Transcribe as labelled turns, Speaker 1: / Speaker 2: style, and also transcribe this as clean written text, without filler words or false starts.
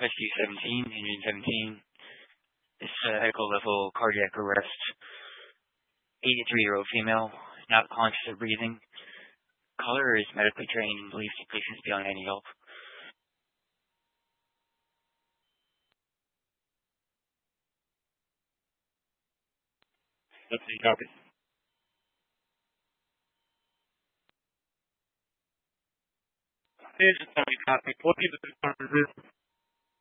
Speaker 1: Rescue 17, engine 17. It's echo level cardiac arrest. 83-year-old female, not conscious or breathing. Caller is medically trained and believes the patient is beyond any help.
Speaker 2: Let's see, copy. Agent 70, copy. What is the